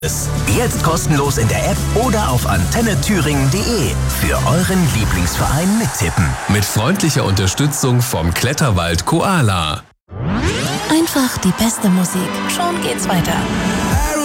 Jetzt kostenlos in der App oder auf antennethüringen.de. Für euren Lieblingsverein mittippen. Mit freundlicher Unterstützung vom Kletterwald Koala. Einfach die beste Musik. Schon geht's weiter.